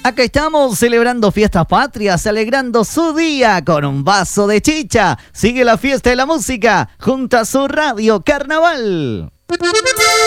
Acá estamos celebrando fiestas patrias, alegrando su día con un vaso de chicha. Sigue la fiesta de la música junto a su radio Carnaval.